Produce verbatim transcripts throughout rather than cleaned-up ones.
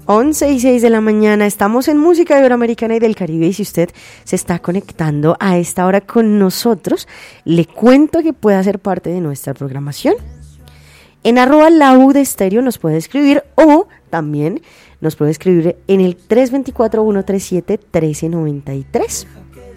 once y seis de la mañana, estamos en Música Iberoamericana y del Caribe, y si usted se está conectando a esta hora con nosotros, le cuento que puede hacer parte de nuestra programación. En arroba la U de Estéreo nos puede escribir, o también nos puede escribir en el tres dos cuatro, uno tres siete, uno tres nueve tres.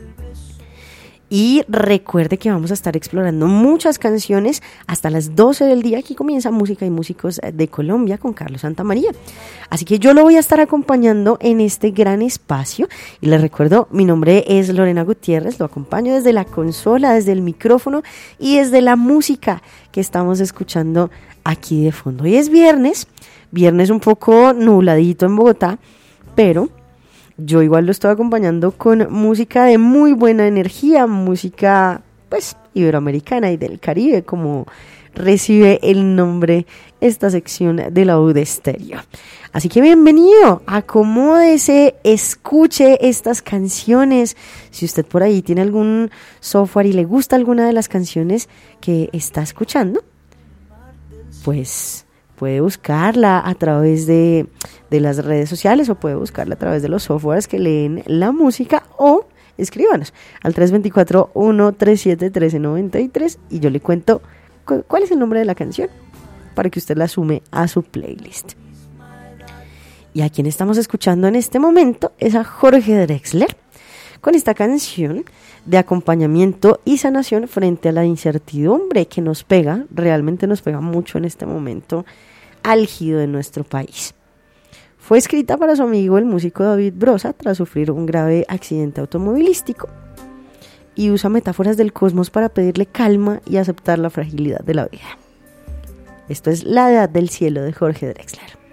Y recuerde que vamos a estar explorando muchas canciones hasta las doce del día. Aquí comienza Música y Músicos de Colombia con Carlos Santamaría. Así que yo lo voy a estar acompañando en este gran espacio. Y les recuerdo, mi nombre es Lorena Gutiérrez. Lo acompaño desde la consola, desde el micrófono y desde la música que estamos escuchando aquí de fondo. Hoy es viernes, viernes un poco nubladito en Bogotá, pero yo igual lo estoy acompañando con música de muy buena energía, música pues iberoamericana y del Caribe, como recibe el nombre esta sección de la U de Estéreo. Así que bienvenido, acomódese, escuche estas canciones. Si usted por ahí tiene algún software y le gusta alguna de las canciones que está escuchando, pues puede buscarla a través de, de las redes sociales, o puede buscarla a través de los softwares que leen la música, o escríbanos al tres dos cuatro, uno tres siete, uno tres nueve tres y yo le cuento cu- cuál es el nombre de la canción para que usted la sume a su playlist. Y a quien estamos escuchando en este momento es a Jorge Drexler con esta canción de acompañamiento y sanación frente a la incertidumbre que nos pega, realmente nos pega mucho en este momento álgido de nuestro país. Fue escrita para su amigo el músico David Brosa tras sufrir un grave accidente automovilístico, y usa metáforas del cosmos para pedirle calma y aceptar la fragilidad de la vida. Esto es La Edad del Cielo de Jorge Drexler.